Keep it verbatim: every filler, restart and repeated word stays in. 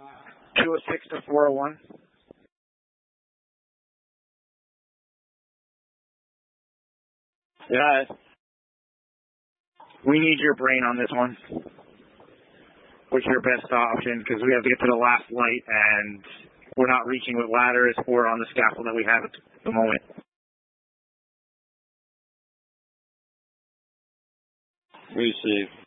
two oh six to four oh one. Yeah. We need your brain on this one. What's your best option? Because we have to get to the last light, and we're not reaching with ladders or on the scaffold that we have at the moment. Receive.